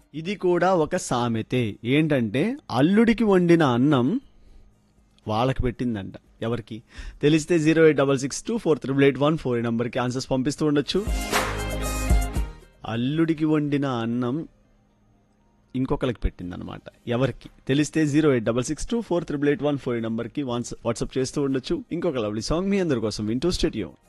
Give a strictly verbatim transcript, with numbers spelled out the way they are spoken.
ఇది కూడా ఒక సామెతే. ఏంటంటే అల్లుడికి వండిన అన్నం వాళ్ళకి పెట్టిందంట. ఎవరికి తెలిస్తే zero eight double six two four triple eight one four ఈ నంబర్కి ఆన్సర్స్ పంపిస్తూ ఉండొచ్చు. అల్లుడికి వండిన అన్నం ఇంకొకరికి పెట్టిందనమాట. ఎవరికి తెలిస్తే zero eight double six two four triple eight one four ఈ నంబర్కి వాట్సాప్ చేస్తూ ఉండొచ్చు. ఇంకొక లవ్లీ సాంగ్ మీ అందరి కోసం వింటూ స్టూడియో.